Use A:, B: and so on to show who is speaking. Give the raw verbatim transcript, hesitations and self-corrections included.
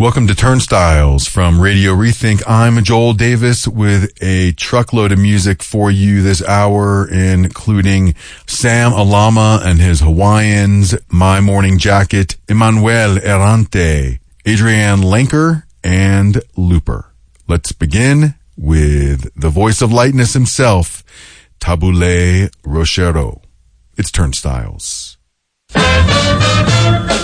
A: Welcome to Turnstiles from Radio Rethink. I'm Joel Davis with a truckload of music for you this hour, including Sam Alama and his Hawaiians, My Morning Jacket, Emmanuel Errante, Adrienne Lenker, and Looper. Let's begin with the voice of lightness himself, Tabule Rochero. It's Turnstiles.